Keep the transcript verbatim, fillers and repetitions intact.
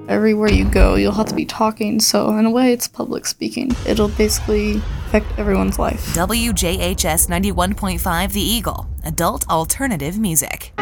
Everywhere you go, you'll have to be talking, so in a way, it's public speaking. It'll basically affect everyone's life. W J H S ninety-one point five The Eagle, adult alternative music.